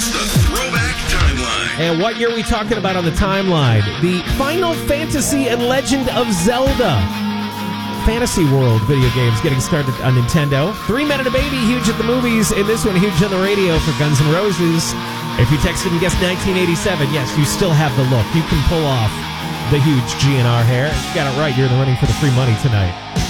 the Throwback Timeline. And what year are we talking about on the timeline? The Final Fantasy and Legend of Zelda Fantasy World video games getting started on Nintendo. 3 Men and a Baby, huge at the movies. And this one, huge on the radio for Guns N' Roses. If you texted and guessed 1987, yes, you still have the look. You can pull off the huge GNR hair. You got it right. You're in the running for the free money tonight.